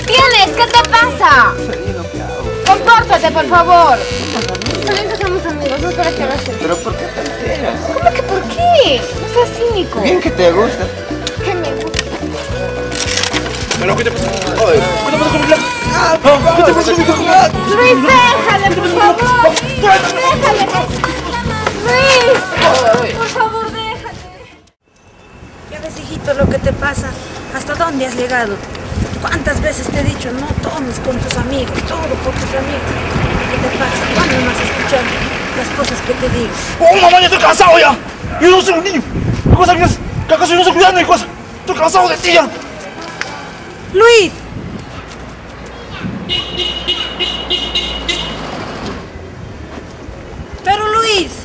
tienes? ¿Qué te pasa? Compórtate, por favor. Saben que somos amigos, no para que lo haces. ¿Pero por qué te enteras? ¿Cómo que por qué? No seas cínico. Bien que te gusta. ¿Qué me gusta? ¿Pero qué te pasa? ¿Qué te pasa con mi blanco? ¿Qué te pasa con mi blanco? Luis, déjale, por favor. Déjale. Luis, por favor, déjale. Ya ves, hijito, lo que te pasa. ¿Hasta dónde has llegado? ¿Cuántas veces te he dicho no tomes con tus amigos, todo por tus amigos? ¿Qué te pasa? ¿Cuándo me vas a escuchar las cosas que te digo? ¡Oh, mamá, ya estoy cansado ya! Yo no soy un niño. ¿Qué cosa piensas? ¿Que acaso yo no sé cuidar mi cosa? Estoy cansado de ti ya. ¡Luis! ¡Pero Luis!